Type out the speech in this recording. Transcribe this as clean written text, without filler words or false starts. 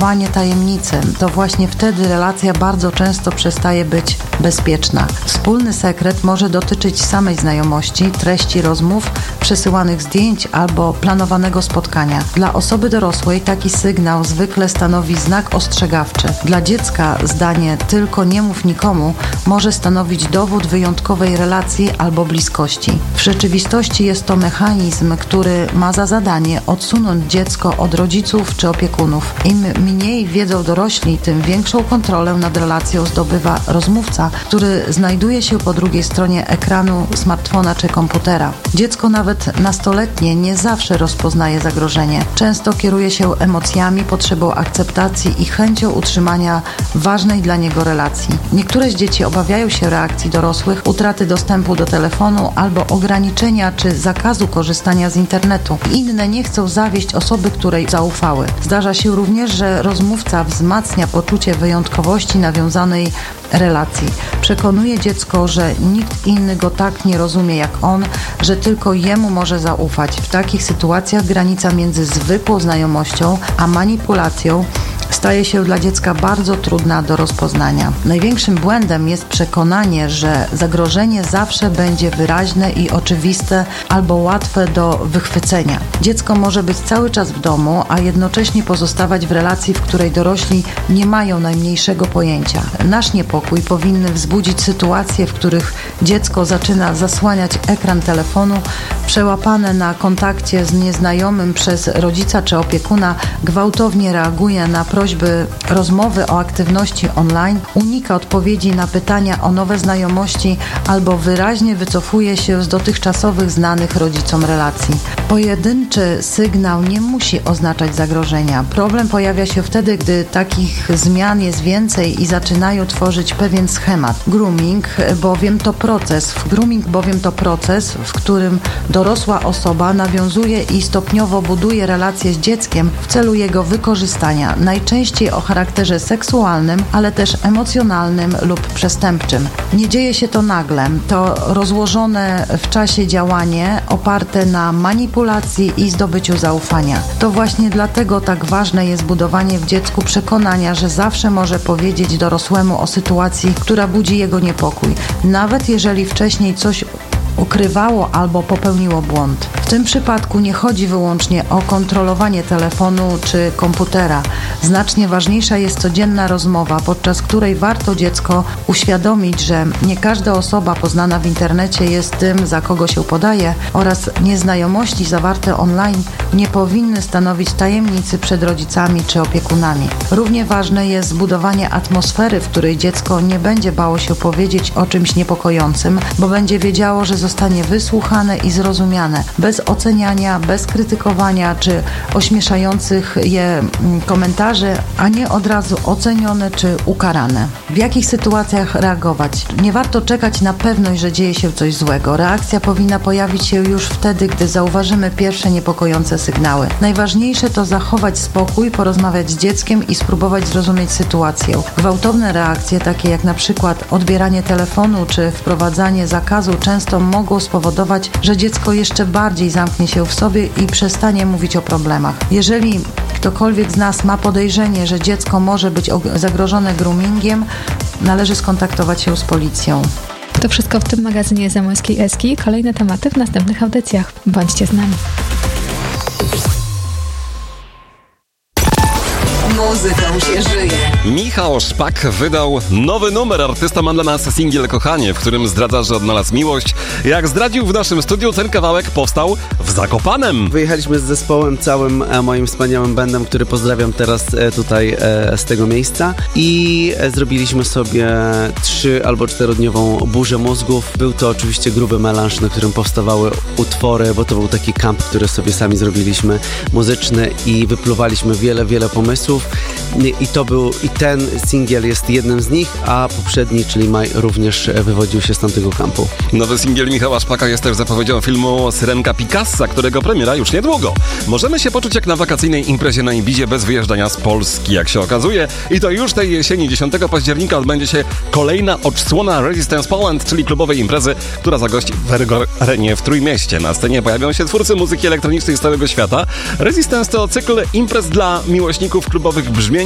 zachowanie tajemnicy, to właśnie wtedy relacja bardzo często przestaje być bezpieczna. Wspólny sekret może dotyczyć samej znajomości, treści rozmów, przesyłanych zdjęć albo planowanego spotkania. Dla osoby dorosłej taki sygnał zwykle stanowi znak ostrzegawczy. Dla dziecka zdanie "tylko nie mów nikomu" może stanowić dowód wyjątkowej relacji albo bliskości. W rzeczywistości jest to mechanizm, który ma za zadanie odsunąć dziecko od rodziców czy opiekunów. Im mniej wiedzą dorośli, tym większą kontrolę nad relacją zdobywa rozmówca, który znajduje się po drugiej stronie ekranu smartfona czy komputera. Dziecko nawet nastoletnie nie zawsze rozpoznaje zagrożenie. Często kieruje się emocjami, potrzebą akceptacji i chęcią utrzymania ważnej dla niego relacji. Niektóre z dzieci obawiają się reakcji dorosłych, utraty dostępu do telefonu albo ograniczenia czy zakazu korzystania z internetu. Inne nie chcą zawieść osoby, której zaufały. Zdarza się również, że rozmówca wzmacnia poczucie wyjątkowości nawiązanej relacji. Przekonuje dziecko, że nikt inny go tak nie rozumie jak on, że tylko jemu może zaufać. W takich sytuacjach granica między zwykłą znajomością a manipulacją staje się dla dziecka bardzo trudna do rozpoznania. Największym błędem jest przekonanie, że zagrożenie zawsze będzie wyraźne i oczywiste albo łatwe do wychwycenia. Dziecko może być cały czas w domu, a jednocześnie pozostawać w relacji, w której dorośli nie mają najmniejszego pojęcia. Nasz niepokój powinny wzbudzić sytuacje, w których dziecko zaczyna zasłaniać ekran telefonu, przełapane na kontakcie z nieznajomym przez rodzica czy opiekuna, gwałtownie reaguje na prośby rozmowy o aktywności online, unika odpowiedzi na pytania o nowe znajomości albo wyraźnie wycofuje się z dotychczasowych znanych rodzicom relacji. Pojedynczy sygnał nie musi oznaczać zagrożenia. Problem pojawia się wtedy, gdy takich zmian jest więcej i zaczynają tworzyć pewien schemat. Grooming bowiem to proces, w którym dorosła osoba nawiązuje i stopniowo buduje relacje z dzieckiem w celu jego wykorzystania, najczęściej o charakterze seksualnym, ale też emocjonalnym lub przestępczym. Nie dzieje się to nagle, to rozłożone w czasie działanie oparte na manipulacji i zdobyciu zaufania. To właśnie dlatego tak ważne jest budowanie w dziecku przekonania, że zawsze może powiedzieć dorosłemu o sytuacji, która budzi jego niepokój, nawet jeżeli wcześniej coś ukrywało albo popełniło błąd. W tym przypadku nie chodzi wyłącznie o kontrolowanie telefonu czy komputera. Znacznie ważniejsza jest codzienna rozmowa, podczas której warto dziecko uświadomić, że nie każda osoba poznana w internecie jest tym, za kogo się podaje, oraz nieznajomości zawarte online nie powinny stanowić tajemnicy przed rodzicami czy opiekunami. Równie ważne jest zbudowanie atmosfery, w której dziecko nie będzie bało się powiedzieć o czymś niepokojącym, bo będzie wiedziało, że zostanie wysłuchane i zrozumiane, bez oceniania, bez krytykowania czy ośmieszających je komentarzy, a nie od razu ocenione czy ukarane. W jakich sytuacjach reagować? Nie warto czekać na pewność, że dzieje się coś złego. Reakcja powinna pojawić się już wtedy, gdy zauważymy pierwsze niepokojące sygnały. Najważniejsze to zachować spokój, porozmawiać z dzieckiem i spróbować zrozumieć sytuację. Gwałtowne reakcje, takie jak na przykład odbieranie telefonu czy wprowadzanie zakazu, często mogą spowodować, że dziecko jeszcze bardziej zamknie się w sobie i przestanie mówić o problemach. Jeżeli ktokolwiek z nas ma podejrzenie, że dziecko może być zagrożone groomingiem, należy skontaktować się z policją. To wszystko w tym magazynie Zamojskiej Eski. Kolejne tematy w następnych audycjach. Bądźcie z nami. Muzyką się żyje. Michał Szpak wydał nowy numer. Artysta ma dla nas singiel Kochanie, w którym zdradza, że odnalazł miłość. Jak zdradził w naszym studiu, ten kawałek powstał w Zakopanem. Wyjechaliśmy z zespołem całym, moim wspaniałym bandem, który pozdrawiam teraz tutaj z tego miejsca, i zrobiliśmy sobie 3 albo 4-dniową burzę mózgów. Był to oczywiście gruby melanż, na którym powstawały utwory, bo to był taki kamp, który sobie sami zrobiliśmy, muzyczny, i wypluwaliśmy wiele pomysłów. I ten singiel jest jednym z nich, a poprzedni, czyli Maj, również wywodził się z tamtego kampu. Nowy singiel Michała Szpaka jest też zapowiedzią filmu Syrenka Picassa, którego premiera już niedługo. Możemy się poczuć jak na wakacyjnej imprezie na Ibizie bez wyjeżdżania z Polski, jak się okazuje. I to już tej jesieni, 10 października, odbędzie się kolejna odsłona Resistance Poland, czyli klubowej imprezy, która zagości w Ergo Arenie w Trójmieście. Na scenie pojawią się twórcy muzyki elektronicznej z całego świata. Resistance to cykl imprez dla miłośników klubowych brzmień